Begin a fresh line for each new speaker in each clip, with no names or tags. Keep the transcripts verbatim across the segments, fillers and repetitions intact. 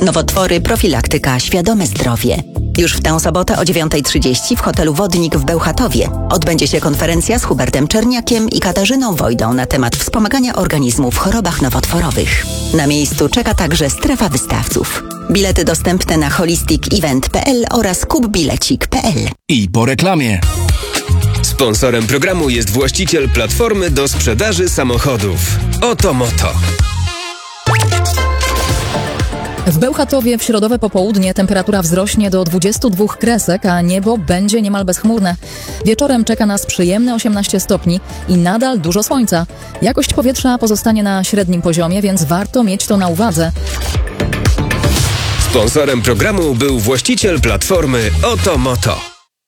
Nowotwory, profilaktyka, świadome zdrowie. Już w tę sobotę o dziewiąta trzydzieści w hotelu Wodnik w Bełchatowie odbędzie się konferencja z Hubertem Czerniakiem i Katarzyną Wojdą na temat wspomagania organizmu w chorobach nowotworowych. Na miejscu czeka także strefa wystawców. Bilety dostępne na holistic event kropka p l oraz kubbilecik kropka p l.
I po reklamie.
Sponsorem programu jest właściciel platformy do sprzedaży samochodów. Oto Moto.
W Bełchatowie w środowe popołudnie temperatura wzrośnie do dwudziestu dwóch kresek, a niebo będzie niemal bezchmurne. Wieczorem czeka nas przyjemne osiemnaście stopni i nadal dużo słońca. Jakość powietrza pozostanie na średnim poziomie, więc warto mieć to na uwadze.
Sponsorem programu był właściciel platformy Oto Moto.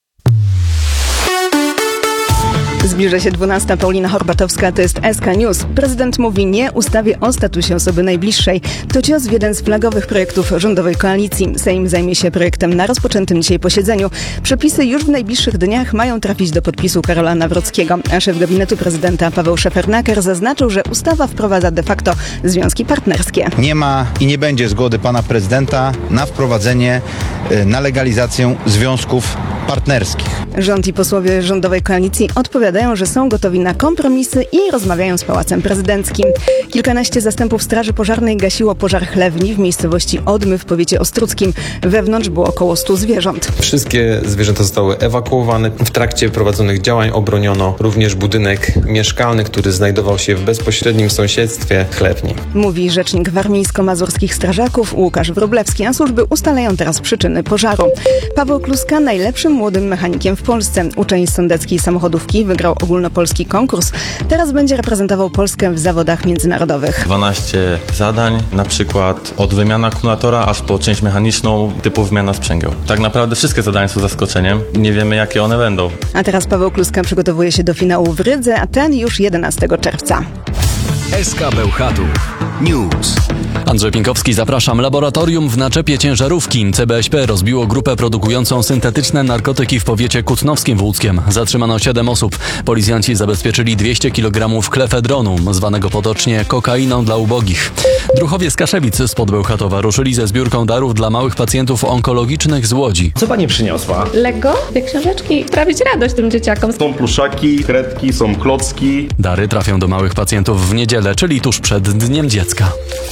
Zbliża się dwunasta. Paulina Horbatowska, to jest S K News. Prezydent mówi nie ustawie o statusie osoby najbliższej. To cios w jeden z flagowych projektów rządowej koalicji. Sejm zajmie się projektem na rozpoczętym dzisiaj posiedzeniu. Przepisy już w najbliższych dniach mają trafić do podpisu Karola Nawrockiego. A szef gabinetu prezydenta Paweł Szefernaker zaznaczył, że ustawa wprowadza de facto związki partnerskie.
Nie ma i nie będzie zgody pana prezydenta na wprowadzenie, na legalizację związków partnerskich.
Rząd i posłowie rządowej koalicji odpowiadają, że są gotowi na kompromisy i rozmawiają z Pałacem Prezydenckim. Kilkanaście zastępów Straży Pożarnej gasiło pożar chlewni w miejscowości Odmy w powiecie ostródzkim. Wewnątrz było około stu zwierząt.
Wszystkie zwierzęta zostały ewakuowane. W trakcie prowadzonych działań obroniono również budynek mieszkalny, który znajdował się w bezpośrednim sąsiedztwie chlewni.
Mówi rzecznik warmińsko-mazurskich strażaków Łukasz Wróblewski, a służby ustalają teraz przyczyny pożaru. Paweł Kluska najlepszym młodym mechanikiem w Polsce. Uczeń z sądeckiej samochodówki wygrał ogólnopolski konkurs. Teraz będzie reprezentował Polskę w zawodach międzynarodowych.
dwanaście zadań, na przykład od wymiany akumulatora aż po część mechaniczną typu wymiana sprzęgieł. Tak naprawdę wszystkie zadania są zaskoczeniem. Nie wiemy, jakie one będą.
A teraz Paweł Kluska przygotowuje się do finału w Rydze, a ten już jedenastego czerwca.
S K Bełchatów News.
Andrzej Pinkowski, zapraszam. Laboratorium w naczepie ciężarówki C B S P rozbiło grupę produkującą syntetyczne narkotyki w powiecie kutnowskim w Łódzkiem. Zatrzymano siedem osób. Policjanci zabezpieczyli dwieście kilogramów klefedronu, zwanego potocznie kokainą dla ubogich. Druhowie z Kaszewic spod Bełchatowa ruszyli ze zbiórką darów dla małych pacjentów onkologicznych z Łodzi.
Co pani przyniosła?
Lego, te książeczki, sprawić radość tym dzieciakom.
Są pluszaki, kredki, są klocki.
Dary trafią do małych pacjentów w niedzielę, czyli tuż przed Dniem Dziecka.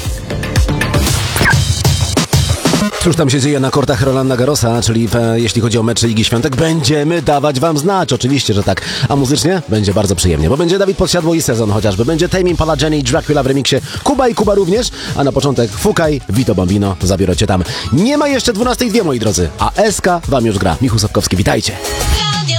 Cóż tam się dzieje na kortach Rolanda Garrosa, czyli e, jeśli chodzi o mecz Ligi Świątek, będziemy dawać wam znać, oczywiście, że tak. A muzycznie będzie bardzo przyjemnie, bo będzie Dawid Podsiadło i Sezon chociażby, będzie Tame Impala, Jenny, Dracula w remiksie, Kuba i Kuba również, a na początek Fukaj, Vito Bambino, zabiorę cię tam. Nie ma jeszcze dwunastej dwie, moi drodzy, a S K wam już gra. Michał Sapkowski, witajcie.